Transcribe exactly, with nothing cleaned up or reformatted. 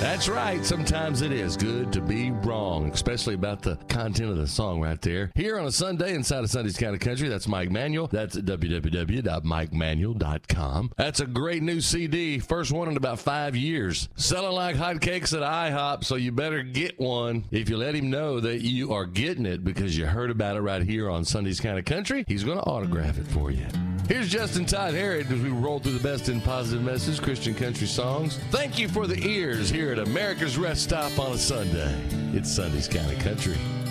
That's right. Sometimes it is good to be wrong, especially about the content of the song right there. Here on a Sunday inside of Sunday's Kind of Country, that's Mike Manuel. That's at w w w dot mike manuel dot com. That's a great new C D. First one in about five years. Selling like hotcakes at IHOP, so you better get one. If you let him know that you are getting it because you heard about it right here on Sunday's Kind of Country, he's going to autograph it for you. Here's Justin Todd Harrod as we roll through the best in positive messages, Christian country songs. Thank you for the ears here at America's Rest Stop on a Sunday. It's Sunday's Kind of Country.